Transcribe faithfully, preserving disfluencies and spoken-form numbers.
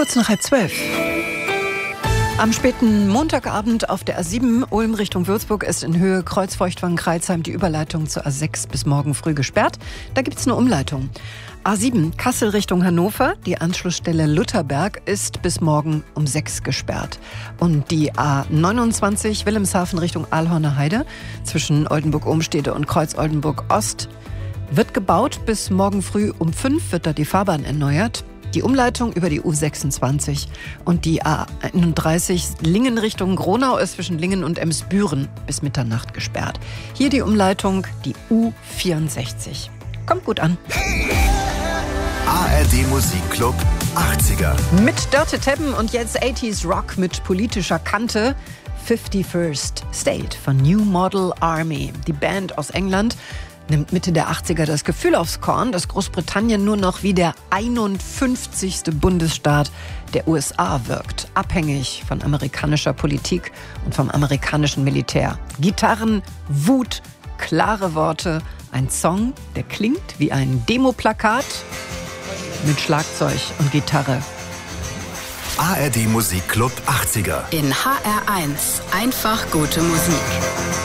Kurz nach halb zwölf. Am späten Montagabend auf der A sieben Ulm Richtung Würzburg ist in Höhe Kreuzfeuchtwangen-Kreilsheim die Überleitung zur A sechs bis morgen früh gesperrt. Da gibt es eine Umleitung. A sieben Kassel Richtung Hannover, die Anschlussstelle Lutherberg ist bis morgen um sechs gesperrt. Und die A neunundzwanzig Wilhelmshaven Richtung Aalhorner Heide zwischen Oldenburg-Ohnstede und Kreuz-Oldenburg-Ost wird gebaut. Bis morgen früh um fünf wird da die Fahrbahn erneuert. Die Umleitung über die U sechsundzwanzig und die A einunddreißig Lingen Richtung Gronau ist zwischen Lingen und Emsbüren bis Mitternacht gesperrt. Hier die Umleitung, die U vierundsechzig. Kommt gut an. A R D Musikclub achtziger. Mit Dörte Teppen und jetzt achtziger Rock mit politischer Kante. fifty-first State von New Model Army. Die Band aus England nimmt Mitte der achtziger das Gefühl aufs Korn, dass Großbritannien nur noch wie der einundfünfzigste Bundesstaat der U S A wirkt. Abhängig von amerikanischer Politik und vom amerikanischen Militär. Gitarren, Wut, klare Worte. Ein Song, der klingt wie ein Demoplakat mit Schlagzeug und Gitarre. A R D Musikclub achtziger. In H R eins. Einfach gute Musik.